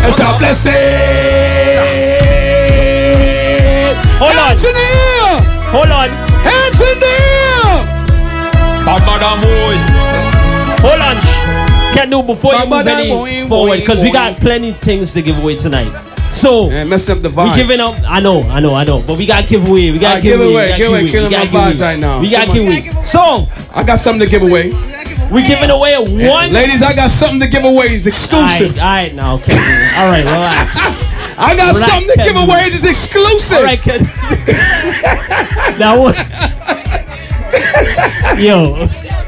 It's a blessing. Hold on. Hands in the air. Hold on. Hands in the air. Hold on. Can't do before you move any forward because we got plenty things to give away tonight. So messing up the vibe. We giving up. I know. But we got to give away. We got to give away. Killing my vibes right now. We got to give away. So I got something to give away. We giving away a one. Ladies, I got something to give away. It's exclusive. All right, now, okay. All right, relax. I got something to give away. It's exclusive. All right, Ken. Now what? Yo.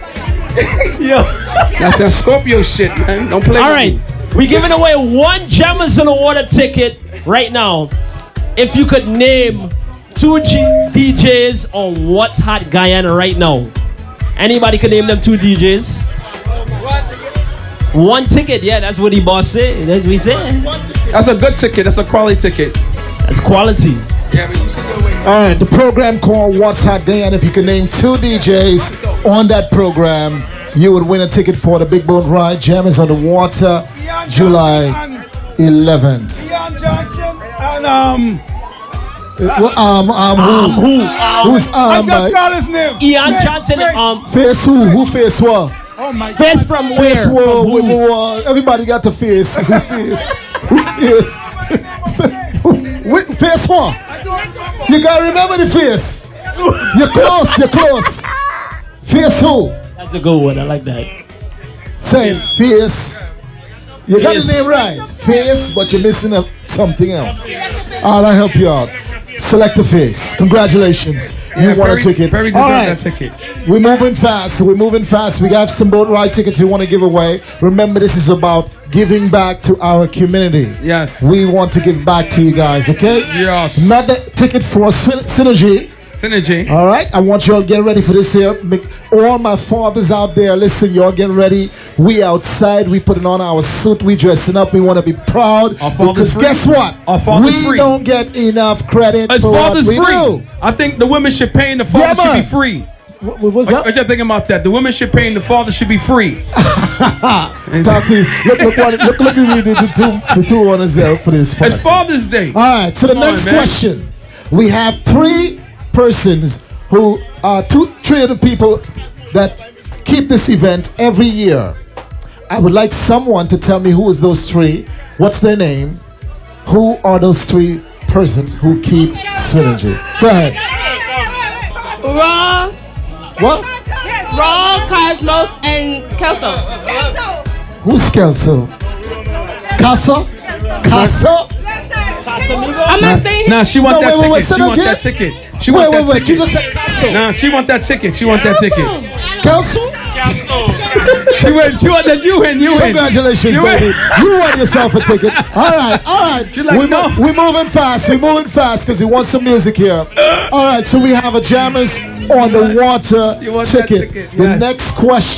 That's that Scorpio shit, man. Don't play. All right, we giving away one Jammers on the Water ticket right now. If you could name two DJs on What's Hot Guyana right now. Anybody can name them two DJs. One ticket, yeah, that's what the boss said. That's what he said. That's a good ticket. That's a quality ticket. That's quality. Yeah, but you should go away. All right, the program called What's Hot Guyana. If you can name two DJs on that program, you would win a ticket for the Big Boat Ride. Jammers on the Water, July 11th. Ian Johnson and Who's I just got his name. Ian Johnson Face who? Who face what? Oh my Face from where? Face what? Everybody got the face. Who face? Who face? Face what? You gotta remember the face. You're close. Face who? That's a good one. I like that. Say face. You got the name right. Face, but you're missing something else. I'll help you out. Select a face. Congratulations. You won a ticket. Very all right. that ticket. We're moving fast. We got some boat ride tickets we want to give away. Remember, this is about giving back to our community. Yes. We want to give back to you guys, okay? Yes. Another ticket for Synergy. All right, I want you all to get ready for this here. All my fathers out there, listen, y'all get ready. We outside, we putting on our suit, we dressing up, we want to be proud. Because guess what? We don't get enough credit as for fathers what we free. do. I think the women should pay and the fathers should be free. What was that? What y'all thinking about that? The women should pay and the fathers should be free. Talk to this. Look at the two ones there for this part. It's Father's Day. All right, so the next question. We have three persons who are three of the people that keep this event every year. I would like someone to tell me who is those three, what's their name, who are those three persons who keep Synergy. Go ahead. Raw. What? Raw, Cosmos, and Kelso. Who's Kelso? Casa? I'm not saying Nah, she want that ticket. She want that ticket. She want that ticket. You just said Casa. Nah, she want that ticket. She want that ticket. Kelso? She want that you win. Congratulations, baby. You won yourself a ticket. All right. We're moving fast because we want some music here. All right, so we have a Jammers on the Water ticket. The next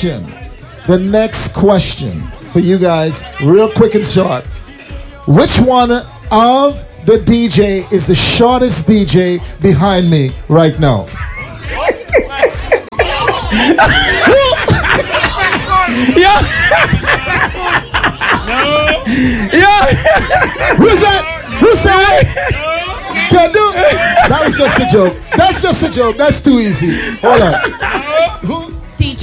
question for you guys, real quick and short. Which one of the DJ is the shortest DJ behind me right now? Yeah. Who's that? Who said it? Can do? That was just a joke. That's just a joke. That's too easy. Hold on.